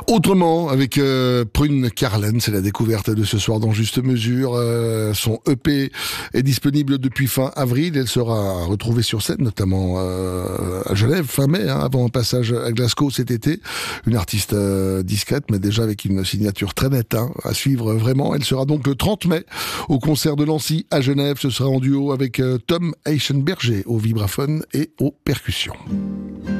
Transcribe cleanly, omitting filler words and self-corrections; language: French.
Autrement, avec Prune Carlen, c'est la découverte de ce soir dans Juste Mesure. Son EP est disponible depuis fin avril. Elle sera retrouvée sur scène, notamment à Genève, fin mai, avant un passage à Glasgow cet été. Une artiste discrète, mais déjà avec une signature très nette, à suivre vraiment. Elle sera donc le 30 mai au concert de Nancy à Genève. Ce sera en duo avec Tom Eichenberger au vibraphone et aux percussions.